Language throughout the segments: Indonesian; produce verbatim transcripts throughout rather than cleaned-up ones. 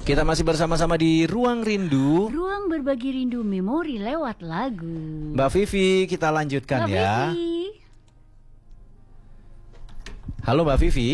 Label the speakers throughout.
Speaker 1: Kita masih bersama-sama di Ruang Rindu.
Speaker 2: Ruang berbagi rindu memori lewat lagu.
Speaker 1: Mbak Vivi, kita lanjutkan
Speaker 2: Mbak
Speaker 1: ya.
Speaker 2: Vivi.
Speaker 1: Halo Mbak Vivi.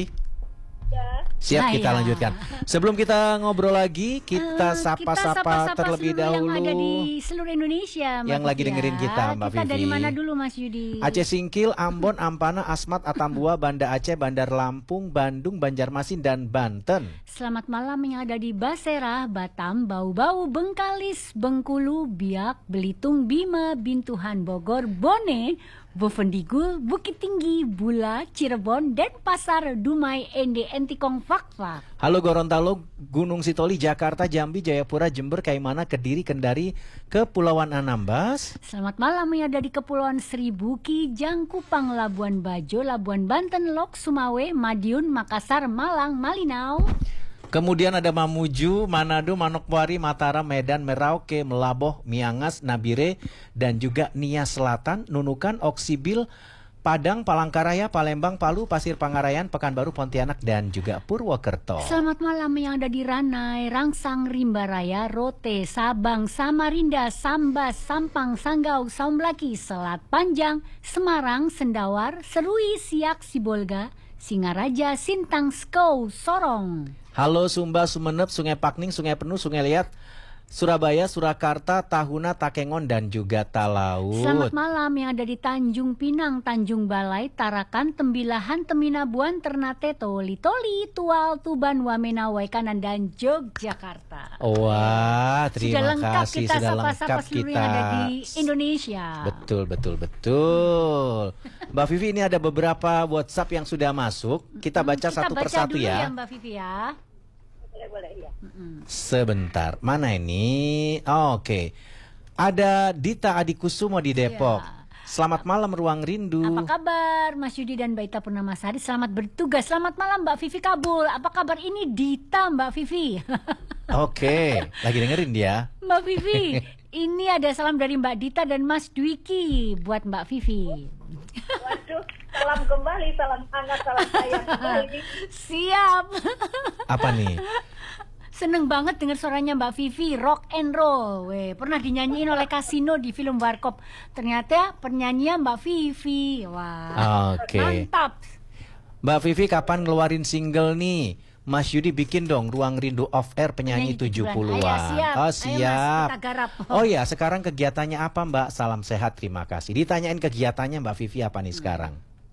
Speaker 3: Ya.
Speaker 1: Siap,
Speaker 2: Saya.
Speaker 1: kita lanjutkan. Sebelum kita ngobrol lagi, kita
Speaker 2: Eh,
Speaker 1: sapa-sapa terlebih
Speaker 2: seluruh
Speaker 1: dahulu
Speaker 2: yang ada di seluruh Indonesia, Mbak
Speaker 1: yang lagi
Speaker 2: Vivi,
Speaker 1: dengerin
Speaker 2: ya.
Speaker 1: kita, Mbak
Speaker 2: Kita
Speaker 1: Vivi.
Speaker 2: dari mana dulu, Mas Yudi?
Speaker 1: Aceh Singkil, Ambon, Ampana, Asmat, Atambua, Banda Aceh, Bandar Lampung, Bandung, Banjarmasin, dan Banten.
Speaker 2: Selamat malam yang ada di Basera, Batam, Bau-Bau, Bengkalis, Bengkulu, Biak, Belitung, Bima, Bintuhan, Bogor, Bone, Bovendigul, Bukit Tinggi, Bula, Cirebon, Denpasar, Dumai, Ende, Entikong, Fakfak.
Speaker 1: Halo Gorontalo, Gunung Sitoli, Jakarta, Jambi, Jayapura, Jember, Kaimana, Kediri, Kendari, Kepulauan Anambas.
Speaker 2: Selamat malam yang ada di Kepulauan Seribu, Kijang, Kupang, Labuan Bajo, Labuan Banten, Lok, Sumawe, Madiun, Makassar, Malang, Malinau.
Speaker 1: Kemudian ada Mamuju, Manado, Manokwari, Mataram, Medan, Merauke, Melaboh, Miangas, Nabire, dan juga Nia Selatan, Nunukan, Oksibil, Padang, Palangkaraya, Palembang, Palu, Pasir Pangarayan, Pekanbaru, Pontianak, dan juga Purwokerto.
Speaker 2: Selamat malam yang ada di Ranai, Rangsang, Rimbaraya, Rote, Sabang, Samarinda, Sambas, Sampang, Sanggau, Saumlaki, Selat Panjang, Semarang, Sendawar, Serui, Siak, Sibolga, Singaraja, Sintang, Skou, Sorong.
Speaker 1: Halo Sumba, Sumeneb, Sungai Pakning, Sungai Penuh, Sungai Liat, Surabaya, Surakarta, Tahuna, Takengon, dan juga Talaut.
Speaker 2: Selamat malam yang ada di Tanjung Pinang, Tanjung Balai, Tarakan, Tembilahan, Teminabuan, Ternate, Toli, Toli, Tual, Tuban, Wamena, Waikanan, dan Yogyakarta.
Speaker 1: Wah, terima
Speaker 2: Sudah lengkap
Speaker 1: kasih.
Speaker 2: kita
Speaker 1: Sudah
Speaker 2: sapa-sapa
Speaker 1: lengkap
Speaker 2: seluruh
Speaker 1: kita.
Speaker 2: yang ada di Indonesia.
Speaker 1: Betul, betul, betul. Mbak Vivi, ini ada beberapa WhatsApp yang sudah masuk. Kita baca
Speaker 2: Kita
Speaker 1: satu
Speaker 2: baca
Speaker 1: persatu
Speaker 2: dulu
Speaker 1: ya.
Speaker 2: ya Mbak Vivi ya.
Speaker 3: Boleh, boleh, iya.
Speaker 1: Sebentar, mana ini? Oh, Oke, ada Dita Adikusumo di Depok.
Speaker 2: Iya.
Speaker 1: Selamat malam Ruang Rindu.
Speaker 2: Apa kabar Mas Yudi dan Mbak Ita Purnamasari? Selamat bertugas. Selamat malam Mbak Vivi Kabul. Apa kabar? Ini Dita Mbak Vivi.
Speaker 1: Oke, lagi dengerin dia.
Speaker 2: Mbak Vivi, ini ada salam dari Mbak Dita dan Mas Dwiki buat Mbak Vivi.
Speaker 3: Waduh, salam kembali, salam hangat, salam sayang kembali.
Speaker 2: Siap.
Speaker 1: Apa nih?
Speaker 2: Seneng banget dengar suaranya Mbak Vivi, rock and roll. Weh, pernah dinyanyiin oleh Kasino di film Warkop. Ternyata penyanyinya Mbak Vivi. Wah,
Speaker 1: Oke.
Speaker 2: mantap.
Speaker 1: Mbak Vivi kapan ngeluarin single nih? Mas Yudi bikin dong Ruang Rindu Off Air penyanyi
Speaker 2: Penyanyi
Speaker 1: tujuh
Speaker 2: tujuh
Speaker 1: puluhan.
Speaker 2: puluhan. Ayo, siap.
Speaker 1: Oh
Speaker 2: Ayo, Mas,
Speaker 1: siap.
Speaker 2: kita garap.
Speaker 1: Oh ya, sekarang kegiatannya apa Mbak? Salam sehat, terima kasih. Ditanyain kegiatannya Mbak Vivi apa nih sekarang?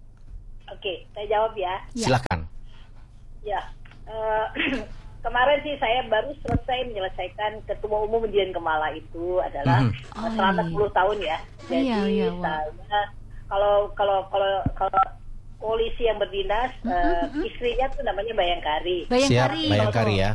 Speaker 3: Oke, saya jawab ya.
Speaker 2: Ya.
Speaker 1: Silakan.
Speaker 3: Ya, eh, kemarin sih saya baru selesai menyelesaikan Ketua Umum Dian Kemala itu adalah
Speaker 1: Mhm.
Speaker 2: Oh,
Speaker 3: selama
Speaker 2: iya.
Speaker 3: sepuluh tahun ya. Jadi
Speaker 2: Iya, iya, wah.
Speaker 3: saya kalau kalau kalau kalau polisi yang berdinas, eh, istrinya tuh namanya Bayangkari.
Speaker 1: Siap,
Speaker 2: Bayangkari.
Speaker 1: Bayangkari ya.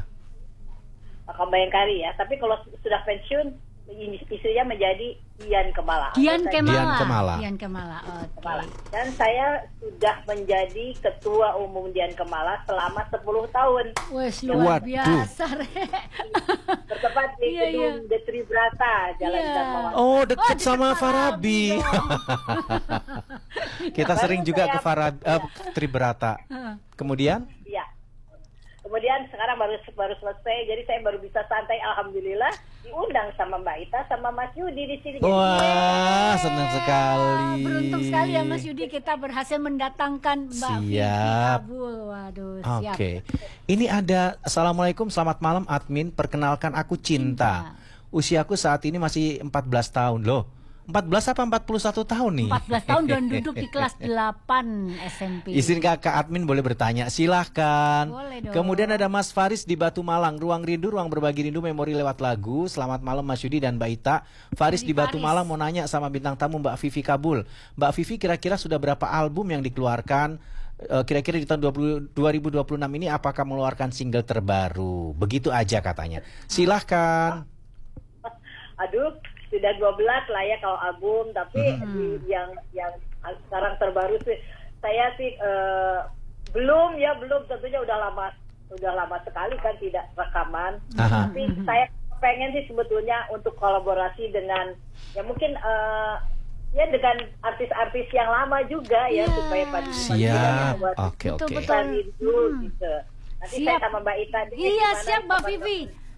Speaker 3: Maka Bayangkari ya. Tapi kalau sudah pensiun, istrinya menjadi Dian Kemala.
Speaker 2: Dian
Speaker 3: Atau saya-
Speaker 2: Kemala.
Speaker 1: Dian Kemala.
Speaker 2: Dian Kemala. Oke.
Speaker 3: Kemala. Dan saya sudah menjadi Ketua Umum Dian Kemala selama sepuluh tahun.
Speaker 2: Wes luar
Speaker 1: Waduh.
Speaker 2: biasa, Rek.
Speaker 3: Bertempat di
Speaker 2: Iya, iya.
Speaker 3: gedung Detri Brata, Jalan
Speaker 2: Iya.
Speaker 3: Dharma.
Speaker 1: Oh, deket
Speaker 2: Oh, deket
Speaker 1: sama
Speaker 2: Farabi
Speaker 1: Farabi. Kita
Speaker 3: Baru
Speaker 1: sering juga
Speaker 3: saya-
Speaker 1: ke Farabi, eh, Tribrata. Kemudian?
Speaker 3: Iya. Kemudian sekarang baru baru selesai, jadi saya baru bisa santai. Alhamdulillah diundang sama Mbak Ita sama Mas Yudi di sini. Jadi,
Speaker 1: Wah, senang sekali.
Speaker 2: Beruntung sekali ya Mas Yudi, kita berhasil mendatangkan Mbak Vivi
Speaker 1: Siap.
Speaker 2: Kabul. Waduh,
Speaker 1: Oke,
Speaker 2: siap.
Speaker 1: ini ada Assalamualaikum, selamat malam admin. Perkenalkan aku Cinta. Usiaku saat ini masih empat belas tahun loh. empat belas apa empat puluh satu tahun nih?
Speaker 2: empat belas tahun dan duduk di kelas delapan S M P.
Speaker 1: Izin kakak admin boleh bertanya, silahkan.
Speaker 2: Boleh dong.
Speaker 1: Kemudian ada Mas Faris di Batu Malang, Ruang Rindu, Ruang Berbagi Rindu, Memori lewat lagu. Selamat malam Mas Yudi dan Mbak Ita. Faris
Speaker 2: Jadi
Speaker 1: di Batu
Speaker 2: Faris.
Speaker 1: Malang mau nanya sama bintang tamu Mbak Vivi Kabul. Mbak Vivi kira-kira sudah berapa album yang dikeluarkan? Eh, Kira-kira di tahun dua ribu dua puluh enam ini apakah mengeluarkan single terbaru? Begitu aja katanya. Silahkan.
Speaker 3: aduh, sudah dua belas lah ya kalau album, tapi di, yang yang sekarang terbaru sih saya sih eh, belum ya belum tentunya udah lama udah lama sekali kan tidak rekaman.
Speaker 1: Aha.
Speaker 3: Tapi saya pengen sih sebetulnya untuk kolaborasi dengan ya mungkin eh, ya dengan artis-artis yang lama juga ya
Speaker 2: Iya.
Speaker 3: supaya pada
Speaker 1: Siap. Oke, oke.
Speaker 2: Betul-betul.
Speaker 3: rindu
Speaker 2: Hmm.
Speaker 3: gitu. Nanti
Speaker 2: Siap.
Speaker 3: saya sama Mbak Ita. ini
Speaker 2: Iya
Speaker 3: gimana
Speaker 2: siap Mbak
Speaker 3: sama-
Speaker 2: Vivi.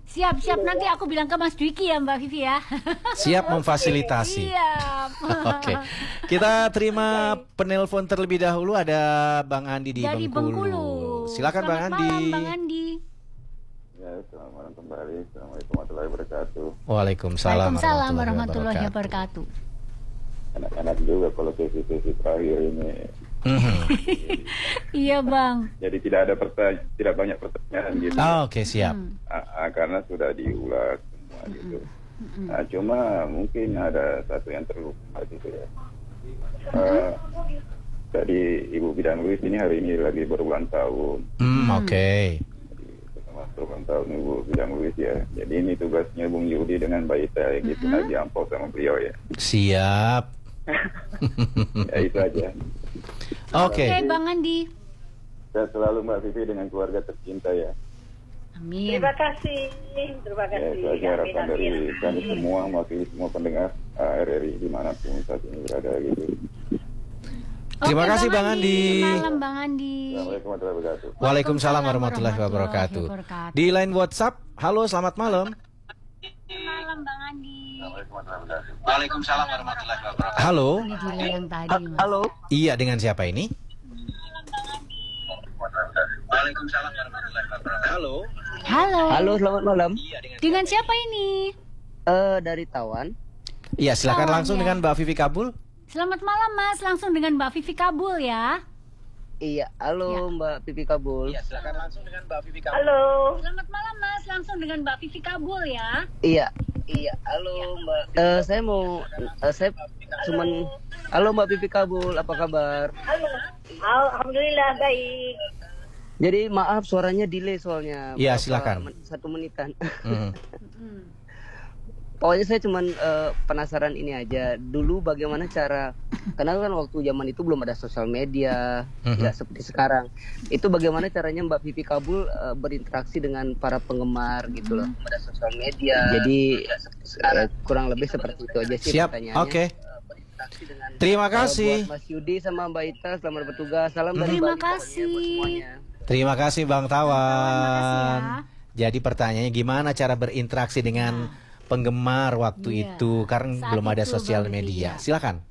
Speaker 2: Siap-siap, nanti aku bilang ke Mas Dwiki ya Mbak Vivi ya.
Speaker 1: Siap memfasilitasi.
Speaker 2: Siap.
Speaker 1: Oke. Kita terima penelpon terlebih dahulu, ada Bang Andi di
Speaker 2: Dari
Speaker 1: Bengkulu.
Speaker 2: Bengkulu.
Speaker 1: Silakan Bang
Speaker 2: Selamat
Speaker 1: Andi.
Speaker 2: malam Bang Andi.
Speaker 4: Ya, selamat malam kembali. Assalamualaikum warahmatullahi wabarakatuh.
Speaker 1: Waalaikumsalam
Speaker 2: Waalaikumsalam warahmatullahi wabarakatuh.
Speaker 4: Anak-anak juga kalau sesi-sesi terakhir ini.
Speaker 1: Mhm.
Speaker 2: Iya Bang.
Speaker 4: Jadi tidak ada pertanyaan, tidak banyak pertanyaan gitu.
Speaker 1: Oh, Oke, siap.
Speaker 2: Hmm.
Speaker 4: Ah, ah, karena sudah diulas semua gitu. Nah, cuma mungkin ada satu yang terlupa gitu ya. Uh, tadi Ibu Bidan Luis ini hari ini lagi berulang tahun.
Speaker 1: Hmm, Oke.
Speaker 4: Selamat berulang tahun Ibu Bidan Luis ya. Jadi ini tugasnya Bung Yudi dengan Mbak Ita ya, gitu lagi amplop sama beliau ya.
Speaker 1: Siap.
Speaker 4: Ya itu aja.
Speaker 1: Oke.
Speaker 2: Oke Bang Andi.
Speaker 4: Saya selalu Mbak Vivi dengan keluarga tercinta ya.
Speaker 2: Amin.
Speaker 3: Terima kasih, terima
Speaker 4: Ya,
Speaker 3: kasih.
Speaker 4: itu aja harapan
Speaker 3: Amin,
Speaker 4: dari
Speaker 3: amin.
Speaker 4: kami semua, mewakili semua pendengar uh, R R I dimanapun saat ini berada gitu.
Speaker 1: Terima
Speaker 2: Oke,
Speaker 1: kasih Bang Andi.
Speaker 2: Malam Bang Andi.
Speaker 4: Assalamualaikum warahmatullahi wabarakatuh.
Speaker 1: Waalaikumsalam warahmatullahi wabarakatuh.
Speaker 2: wabarakatuh.
Speaker 1: Di line WhatsApp, halo selamat malam.
Speaker 2: Malam Bang Andi.
Speaker 1: Waalaikumsalam warahmatullahi wabarakatuh. Halo.
Speaker 2: Ini Jule yang tadi Mas.
Speaker 5: Halo,
Speaker 1: Iya, dengan siapa ini?
Speaker 4: Waalaikumsalam warahmatullahi wabarakatuh.
Speaker 1: Halo.
Speaker 2: Halo.
Speaker 5: halo, selamat malam.
Speaker 2: Dengan siapa ini?
Speaker 5: Eh dari Tawan.
Speaker 1: Iya, silakan
Speaker 2: Oh,
Speaker 1: langsung
Speaker 2: iya.
Speaker 1: dengan Mbak Vivi Kabul.
Speaker 2: Selamat malam Mas, langsung dengan Mbak Vivi Kabul ya.
Speaker 5: Iya, halo Mbak Pipi Kabul.
Speaker 1: silakan langsung dengan Mbak Vivi Kabul.
Speaker 3: Halo.
Speaker 2: Selamat malam Mas, langsung dengan Mbak Vivi Kabul ya.
Speaker 5: Iya, iya, halo Mbak. Eh saya mau, eh, saya cuman, halo Mbak Pipi Kabul, apa kabar?
Speaker 3: Halo. Alhamdulillah baik.
Speaker 5: Jadi maaf suaranya delay soalnya.
Speaker 1: Iya,
Speaker 5: Berapa
Speaker 1: silakan.
Speaker 5: men- Satu menitan.
Speaker 1: Mhm.
Speaker 5: Pokoknya saya cuman eh, penasaran ini aja. Dulu bagaimana cara, karena kan waktu zaman itu belum ada sosial media,
Speaker 1: Mhm.
Speaker 5: nggak seperti sekarang. Itu bagaimana caranya Mbak Pipi Kabul eh, berinteraksi dengan para penggemar gitu loh. Ada sosial media. Jadi eh, kurang lebih seperti itu aja sih
Speaker 1: Siap.
Speaker 5: pertanyaannya.
Speaker 1: Oke. Terima
Speaker 5: Eh,
Speaker 1: kasih.
Speaker 5: buat Mas Yudi sama Mbak Ita selamat bertugas. Salam dari
Speaker 2: Terima
Speaker 5: Bali pokoknya
Speaker 2: kasih.
Speaker 5: buat semuanya.
Speaker 1: Terima kasih Bang
Speaker 2: Tawan,
Speaker 1: Tawan.
Speaker 2: makasih
Speaker 1: Jadi pertanyaannya gimana cara berinteraksi dengan penggemar waktu
Speaker 2: Iya.
Speaker 1: itu karena
Speaker 2: Saat
Speaker 1: belum ada
Speaker 2: itu,
Speaker 1: sosial
Speaker 2: Bang Vivi,
Speaker 1: media.
Speaker 2: ya.
Speaker 1: Silakan.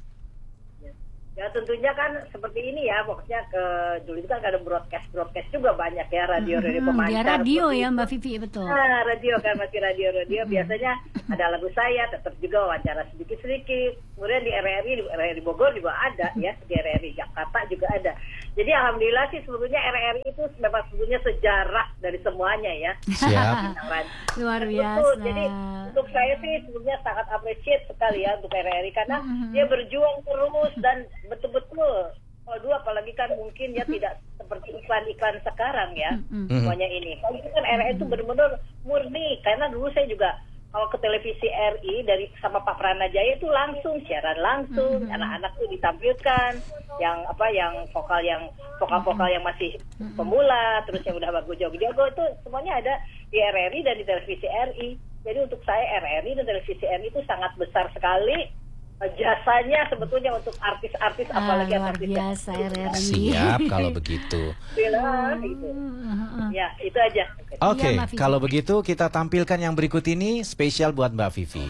Speaker 3: Ya tentunya kan seperti ini ya, pokoknya ke dulu itu kan ada broadcast broadcast juga banyak ya, radio radio
Speaker 2: Hmm,
Speaker 3: pemancar.
Speaker 2: dia radio
Speaker 3: seperti
Speaker 2: ya
Speaker 3: itu.
Speaker 2: Mbak Vivi, betul.
Speaker 3: Nah, radio kan masih radio-radio biasanya ada lagu saya, tetap juga wawancara sedikit-sedikit. Kemudian di R R I, di R R I Bogor juga ada ya, di R R I Jakarta juga ada. Jadi alhamdulillah sih sebetulnya R R I itu memang sebetulnya sejarah dari semuanya ya.
Speaker 1: Siap.
Speaker 2: Luar
Speaker 3: Betul.
Speaker 2: biasa.
Speaker 3: Jadi untuk saya sih sebetulnya sangat appreciate sekali ya untuk R R I karena dia berjuang terus dan betul-betul. Kalau dulu apalagi kan mungkin ya tidak seperti iklan-iklan sekarang ya semuanya ini. Kalau itu kan R R I itu benar-benar murni karena dulu saya juga kalau ke televisi R I dari sama Pak Pranajaya itu langsung siaran langsung, anak-anak tuh ditampilkan yang apa yang vokal yang vokal-vokal yang masih pemula, terus yang udah bagus jago-jago itu semuanya ada di R R I dan di televisi R I. Jadi untuk saya R R I dan televisi R I itu sangat besar sekali eh, jasanya sebetulnya untuk artis-artis
Speaker 2: Ah,
Speaker 3: apalagi
Speaker 2: luar
Speaker 3: artis
Speaker 2: biasa R R I.
Speaker 1: Siap kalau begitu.
Speaker 3: film gitu. Ya, itu aja.
Speaker 1: Oke,
Speaker 2: Mbak Vivi.
Speaker 1: kalau begitu kita tampilkan yang berikut ini spesial buat Mbak Vivi.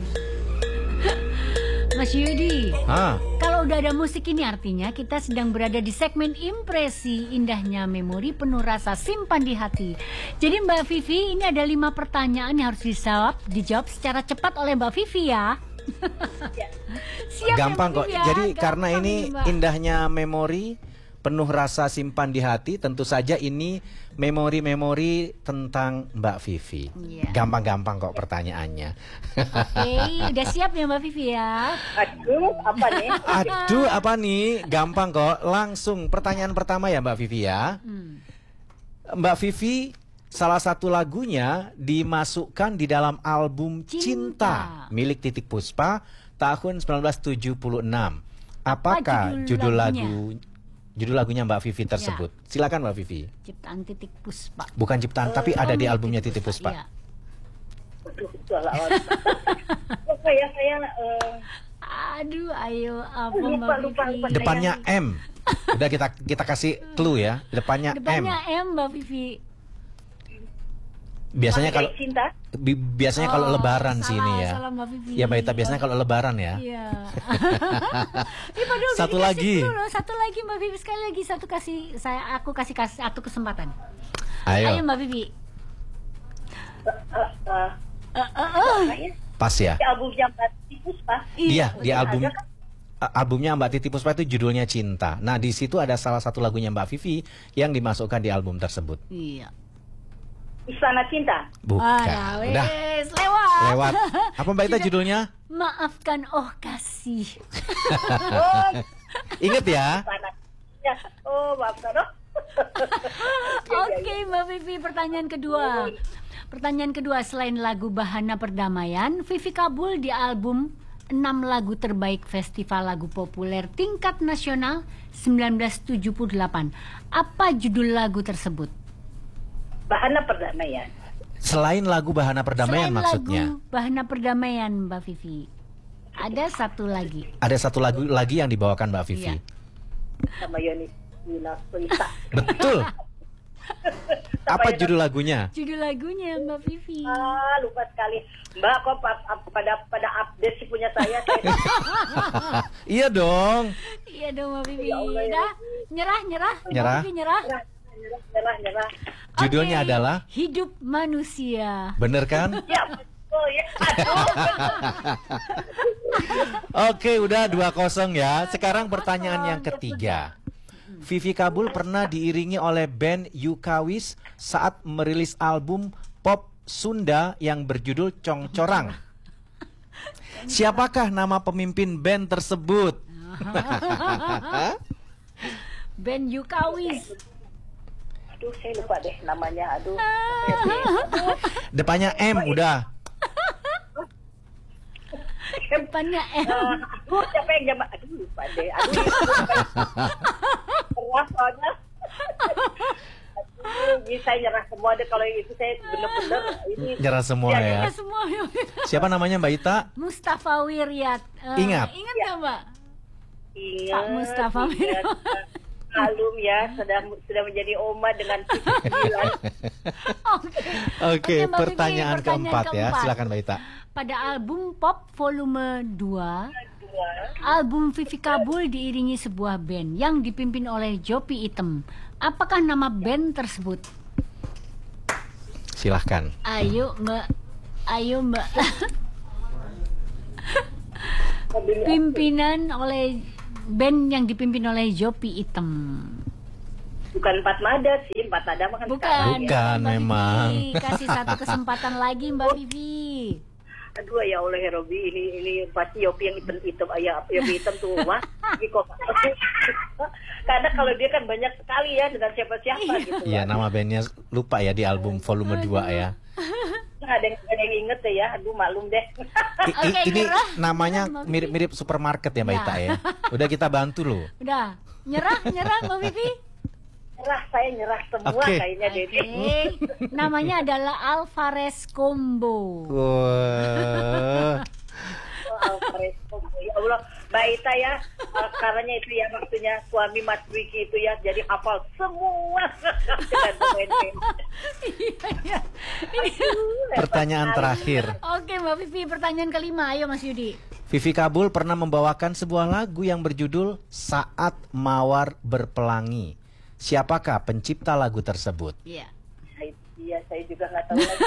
Speaker 2: Mas Yudi,
Speaker 1: Ah,
Speaker 2: kalau udah ada musik ini artinya kita sedang berada di segmen impresi indahnya memori penuh rasa simpan di hati. Jadi Mbak Vivi, ini ada lima pertanyaan yang harus dijawab, dijawab secara cepat oleh Mbak Vivi ya. Siap ya,
Speaker 1: gampang
Speaker 2: Mbak
Speaker 1: kok.
Speaker 2: Vivi ya?
Speaker 1: Jadi
Speaker 2: Gampang
Speaker 1: karena ini
Speaker 2: Mbak.
Speaker 1: indahnya memori penuh rasa simpan di hati, tentu saja ini memori-memori tentang Mbak Vivi.
Speaker 2: Iya.
Speaker 1: Gampang-gampang kok pertanyaannya.
Speaker 2: Oke, udah siap ya Mbak Vivi ya?
Speaker 3: Aduh, apa nih?
Speaker 1: Aduh, apa nih? Gampang kok. Langsung pertanyaan pertama ya Mbak Vivi ya.
Speaker 2: Hmm.
Speaker 1: Mbak Vivi, salah satu lagunya dimasukkan di dalam album Cinta,
Speaker 2: Cinta.
Speaker 1: milik Titik Puspa tahun sembilan belas tujuh puluh enam. Apakah
Speaker 2: judul
Speaker 1: judul
Speaker 2: lagunya?
Speaker 1: lagu judul lagunya Mbak Vivi tersebut? Silakan Mbak Vivi.
Speaker 2: Ciptaan Titik Puspa.
Speaker 1: Bukan ciptaan, tapi ada di
Speaker 2: milik
Speaker 1: albumnya Titik Puspa.
Speaker 2: Iya.
Speaker 3: Aduh, salah. Apa ya saya eh,
Speaker 2: Aduh, ayo apa
Speaker 3: Lupa,
Speaker 2: Mbak
Speaker 3: lupa,
Speaker 2: Vivi?
Speaker 3: lupa.
Speaker 1: Depannya M. Udah kita kita kasih clue ya. Depannya,
Speaker 2: Depannya
Speaker 1: M.
Speaker 2: M Mbak Vivi.
Speaker 1: Biasanya kalau
Speaker 3: Mengenai cinta.
Speaker 1: bi- biasanya kalau
Speaker 2: Oh,
Speaker 1: lebaran
Speaker 2: salah,
Speaker 1: sih ini ya.
Speaker 2: salah, Mbak Vivi.
Speaker 1: Ya Mbak Ita, biasanya kalau lebaran ya.
Speaker 2: Iya. Ih, padahal udah
Speaker 1: Satu
Speaker 2: dikasih
Speaker 1: lagi.
Speaker 2: dulu. Satu lagi Mbak Vivi, sekali lagi satu kasih saya aku kasih kasih satu kesempatan.
Speaker 1: Ayo,
Speaker 2: Ayo Mbak Vivi.
Speaker 3: Uh, uh,
Speaker 2: Eh, eh, eh.
Speaker 3: apa ya?
Speaker 1: pas ya.
Speaker 3: Di albumnya Mbak Tikus, Pak.
Speaker 1: Iya, di
Speaker 3: betul.
Speaker 1: album
Speaker 3: Ada kan?
Speaker 1: a- albumnya Mbak Titi Puspa itu judulnya Cinta. Nah, di situ ada salah satu lagunya Mbak Vivi yang dimasukkan di album tersebut.
Speaker 2: Iya.
Speaker 3: Istana Cinta.
Speaker 1: Bukan.
Speaker 2: Ah,
Speaker 1: Udah
Speaker 2: wes, lewat.
Speaker 1: lewat. Apa Mbak Ita
Speaker 2: Tidak.
Speaker 1: judulnya?
Speaker 2: Maafkan oh kasih.
Speaker 3: Oh,
Speaker 1: Ingat ya.
Speaker 3: Istana. Ya. Oh, maafkan. Oh.
Speaker 2: Oke Mbak Vivi, pertanyaan kedua. Pertanyaan kedua, selain lagu Bahana Perdamaian, Vivi kabul di album enam lagu terbaik Festival Lagu Populer Tingkat Nasional sembilan belas tujuh puluh delapan. Apa judul lagu tersebut?
Speaker 3: Bahana Perdamaian.
Speaker 1: Selain lagu Bahana Perdamaian
Speaker 2: Selain
Speaker 1: maksudnya.
Speaker 2: lagu Bahana Perdamaian, Mbak Vivi, ada satu lagi.
Speaker 1: Ada satu lagu lagi yang dibawakan Mbak Vivi.
Speaker 2: Iya.
Speaker 3: Sama Yoni Winasuita.
Speaker 1: Betul. Apa judul lagunya?
Speaker 2: Judul lagunya Mbak Vivi.
Speaker 3: Ah, lupa sekali. Mbak, kok pa- ap- pada pada update sih punya saya. saya
Speaker 1: Iya dong.
Speaker 2: Iya dong Mbak Vivi.
Speaker 3: Ya Allah, ya.
Speaker 2: Dah, nyerah, nyerah. Mbak
Speaker 1: Nyerah.
Speaker 2: Vivi nyerah.
Speaker 3: nyerah, nyerah, nyerah, nyerah.
Speaker 1: Judulnya
Speaker 2: Oke,
Speaker 1: adalah?
Speaker 2: Hidup Manusia.
Speaker 1: Bener kan?
Speaker 3: Ya, betul ya. Aduh.
Speaker 1: Oke, udah dua kosong ya. Sekarang pertanyaan yang ketiga. Vivi kabul pernah diiringi oleh band Yukawis saat merilis album pop Sunda yang berjudul Congcorang. Siapakah nama pemimpin band tersebut?
Speaker 2: Band Yukawis.
Speaker 3: Aduh, saya lupa deh namanya. Aduh.
Speaker 1: Depannya M udah.
Speaker 2: Depannya M.
Speaker 3: Eh, aduh, siapa yang jam? Aduh, lupa deh. Aduh, keras soalnya. Aduh, ini saya nyerah semua deh kalau yang itu saya bener-bener ini.
Speaker 1: Nyerah semua
Speaker 3: Ya,
Speaker 1: ya.
Speaker 2: Ya semua.
Speaker 1: Siapa namanya Mbak Ita?
Speaker 2: Mustafa Wiryat. Eh,
Speaker 1: Ingat.
Speaker 2: Ingat nggak Mbak?
Speaker 3: Ingat,
Speaker 2: Pak Mustafa
Speaker 3: ingat. Malum ya, sudah sudah menjadi oma dengan sembilan.
Speaker 2: Oke.
Speaker 1: Oke,
Speaker 2: Mbak Vivi,
Speaker 1: pertanyaan keempat ya.
Speaker 2: keempat.
Speaker 1: Silakan Mbak Ita.
Speaker 2: Pada album Pop Volume dua, album Vivi kabul diiringi sebuah band yang dipimpin oleh Jopi Item. Apakah nama band tersebut?
Speaker 1: Silahkan.
Speaker 2: Ayo Mbak. Ayo Mbak. Pimpinan oleh band yang dipimpin oleh Jopi Item.
Speaker 3: Bukan Empat Mada sih, Empat Mada mah kan
Speaker 2: Bukan.
Speaker 3: sekarang ya.
Speaker 1: Bukan,
Speaker 2: Mbak
Speaker 1: memang.
Speaker 2: Vivi. Kasih satu kesempatan lagi Mbak Vivi.
Speaker 3: Aduh ya Allah ya Robi, ini ini pasti Yopi yang hitam hitam ayah Yopi hitam tuh mah. Ini kok. Karena kalau dia kan banyak sekali ya dengan siapa-siapa gitu.
Speaker 1: Iya, nama bandnya lupa ya di album volume dua ya.
Speaker 3: Nggak ada yang, ada yang inget ya, aduh maklum deh.
Speaker 1: I- i-
Speaker 2: Oke,
Speaker 1: ini
Speaker 2: nyerah.
Speaker 1: namanya
Speaker 2: Mbak Vivi.
Speaker 1: mirip-mirip supermarket ya Mbak
Speaker 2: Ya.
Speaker 1: Ita ya. Udah kita bantu loh.
Speaker 2: Udah, nyerah, nyerah Mbak Vivi.
Speaker 3: Nyerah, saya nyerah semua
Speaker 1: Oke.
Speaker 3: kayaknya deh.
Speaker 2: Oke. Namanya adalah Alvarez Combo.
Speaker 1: Wah.
Speaker 3: Oh, Presto. Ya Allah, Mbak Ita ya, uh, karena itu ya maksudnya suami Mas Wiki itu ya, jadi hafal semua dengan pemain-pemain.
Speaker 2: Iya, iya.
Speaker 1: Pertanyaan terakhir.
Speaker 2: Oke Mbak Vivi, pertanyaan kelima. Ayo Mas Yudi.
Speaker 1: Vivi kabul pernah membawakan sebuah lagu yang berjudul Saat Mawar Berpelangi. Siapakah pencipta lagu tersebut?
Speaker 2: Iya.
Speaker 3: Saya- Iya, saya juga nggak tahu lagi.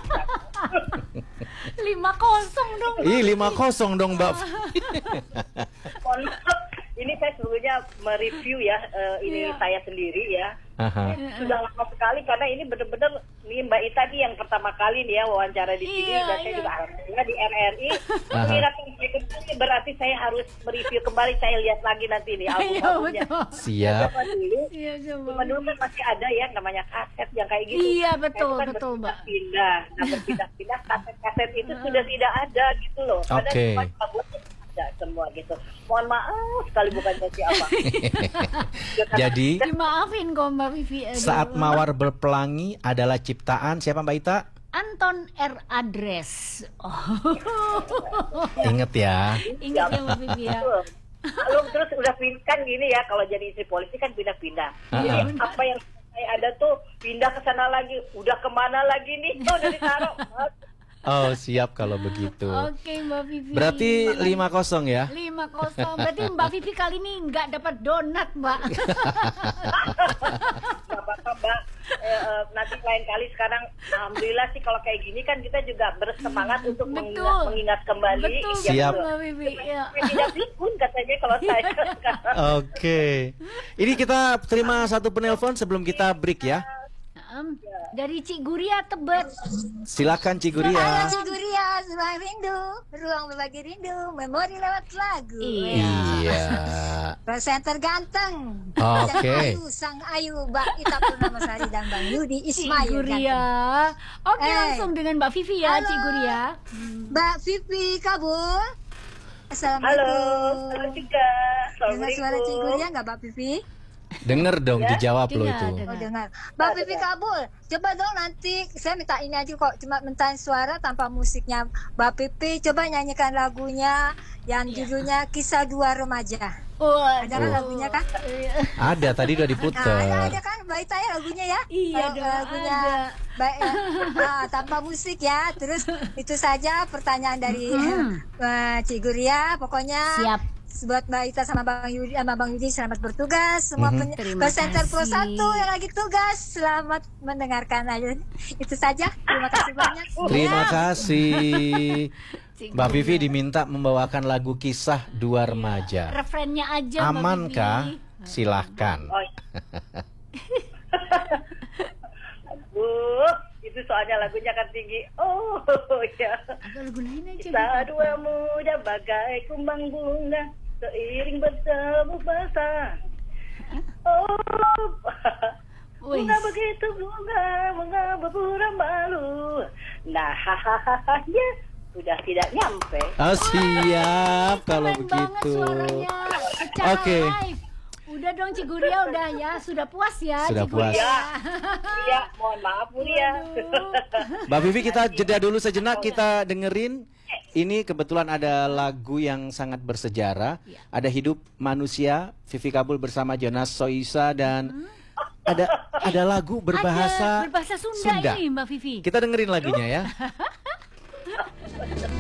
Speaker 2: Lima kosong dong.
Speaker 1: Ih, lima kosong dong Mbak.
Speaker 3: Mohon maaf, ini saya sebetulnya mereview ya, uh, ini
Speaker 2: Iya.
Speaker 3: saya sendiri ya.
Speaker 1: Aha.
Speaker 3: Sudah lama sekali karena ini benar-benar nih Mbak Ita nih yang pertama kali nih ya wawancara di sini
Speaker 2: Iya,
Speaker 3: dan saya
Speaker 2: iya.
Speaker 3: juga alhamdulillah di R R I.
Speaker 1: Aha.
Speaker 3: Ini kembali berarti saya harus mereview kembali, saya lihat lagi nanti nih
Speaker 2: Iya
Speaker 3: album-albumnya.
Speaker 2: betul.
Speaker 1: Siap.
Speaker 3: Apa dulu?
Speaker 2: Iya
Speaker 3: Cuma
Speaker 2: coba.
Speaker 3: dulu kan masih ada ya namanya kaset yang kayak gitu.
Speaker 2: Iya, betul,
Speaker 3: Nah, itu kan
Speaker 2: betul, Mbak.
Speaker 3: berpindah-pindah. Nah berpindah-pindah kaset-kaset itu sudah tidak ada gitu loh. Karena
Speaker 1: Oke.
Speaker 3: semua albumnya ada semua gitu. Mohon maaf sekali bukan saya apa.
Speaker 1: Jadi
Speaker 2: Dimaafin kok Mbak Vivi. Aduh.
Speaker 1: Saat Mawar Berpelangi adalah ciptaan siapa Mbak Ita?
Speaker 2: Anton R. Adres. Oh.
Speaker 1: Ingat ya.
Speaker 2: Ingat ya Mbak Vivi ya.
Speaker 3: Kalau terus udah pin- kan gini ya, kalau jadi istri polisi kan pindah-pindah. Jadi
Speaker 1: Ah.
Speaker 3: apa yang ada tuh pindah ke sana lagi, udah kemana lagi nih? Oh, udah ditaruh.
Speaker 1: Oh, siap kalau begitu.
Speaker 2: Oke, Mbak Vivi.
Speaker 1: Berarti lima kosong ya?
Speaker 2: lima kosong. Berarti Mbak Vivi kali ini nggak dapat donat, Mbak.
Speaker 3: Gak apa-apa, Mbak. Eh, eh, nanti lain kali. Sekarang alhamdulillah sih kalau kayak gini kan kita juga bersemangat untuk
Speaker 2: Betul.
Speaker 3: mengingat, mengingat kembali.
Speaker 2: Betul,
Speaker 3: Ya,
Speaker 1: Siap.
Speaker 3: betul.
Speaker 2: Mbak Vivi. Ya.
Speaker 3: Tidak pikun katanya kalau saya sekarang.
Speaker 1: Oke. Ini kita terima satu penelpon sebelum kita break ya.
Speaker 2: Um, dari Cik Guria Tebet.
Speaker 1: Silakan Cik
Speaker 6: Halo
Speaker 1: Guria.
Speaker 6: Cik Guria, ruang rindu, ruang berbagi rindu, memori lewat lagu.
Speaker 1: Iya.
Speaker 6: Presenter ganteng.
Speaker 1: Oke.
Speaker 6: Dan Ayu, Sang Ayu, Mbak Ita Purnamasari dan Bang Yudi
Speaker 2: Cik
Speaker 6: Ismail.
Speaker 2: Guria. Oke,
Speaker 6: Eh.
Speaker 2: langsung dengan Mbak Vivi ya,
Speaker 6: Halo.
Speaker 2: Cik Guria.
Speaker 6: Mbak Vivi Kabul.
Speaker 3: Halo,
Speaker 6: Assalamualaikum.
Speaker 3: halo juga.
Speaker 6: Dengar suara Cik
Speaker 3: Assalamualaikum.
Speaker 6: Guria nggak Mbak Vivi?
Speaker 1: Denger dong, dijawab lo
Speaker 2: Dengar,
Speaker 1: itu.
Speaker 2: dengar.
Speaker 6: Oh dengar. Mbak Vivi Kabul, coba dong nanti saya minta ini aja kok, cuma minta suara tanpa musiknya. Mbak Vivi coba nyanyikan lagunya yang judulnya Kisah Dua Remaja.
Speaker 2: Wah,
Speaker 6: Ada kan lagunya kan?
Speaker 1: Ada, tadi udah
Speaker 6: Nah, ada,
Speaker 1: diputer.
Speaker 6: ada kan Mbak Ita ya lagunya ya?
Speaker 2: Iya
Speaker 6: Kalau,
Speaker 2: dong,
Speaker 6: eh, lagunya
Speaker 2: ada.
Speaker 6: Mbak, ya. Ah, tanpa musik ya. Terus itu saja pertanyaan dari eh, Cik Guria. Pokoknya
Speaker 2: Siap.
Speaker 6: buat Mbak Ita sama Bang Yudi, sama Bang Yudi selamat bertugas. Semua
Speaker 1: Mhm.
Speaker 6: pen-
Speaker 2: Terima
Speaker 6: presenter Pro
Speaker 2: kasih.
Speaker 6: satu yang lagi tugas selamat mendengarkan aja. Itu saja. Terima kasih banyak.
Speaker 1: Terima
Speaker 6: Ya.
Speaker 1: kasih.
Speaker 2: Cik
Speaker 1: Mbak
Speaker 2: Guria.
Speaker 1: Vivi diminta membawakan lagu Kisah Dua Remaja.
Speaker 2: Refrennya aja, Mbak
Speaker 1: Aman
Speaker 2: Vivi.
Speaker 1: kah? Silahkan.
Speaker 3: Oh, iya. Aduh, itu soalnya lagunya kan tinggi. Oh, ya.
Speaker 2: Agak lagu lain aja.
Speaker 3: Kita dua muda bagai kumbang bunga, seiring bertemu basah. Oh,
Speaker 2: Wih.
Speaker 3: bunga begitu bunga, bunga berpura malu. Nah, hahaha, ya sudah tidak nyampe.
Speaker 1: Oh, siap kalau
Speaker 2: Keren banget
Speaker 1: begitu.
Speaker 2: suaranya. Secara
Speaker 1: Oke.
Speaker 2: live. Udah dong Cik Guria, udah ya. Sudah puas ya
Speaker 1: Sudah
Speaker 2: Cik
Speaker 1: puas.
Speaker 2: Guria.
Speaker 3: Iya, mohon maaf Bu ya.
Speaker 1: Mbak Vivi, kita jeda dulu sejenak, kita dengerin. Ini kebetulan ada lagu yang sangat bersejarah. Ada Hidup Manusia, Vivi Kabul bersama Jonas Soisa, dan ada ada lagu berbahasa,
Speaker 2: Ada berbahasa Sunda, ini Mbak Vivi.
Speaker 1: Kita dengerin lagunya ya.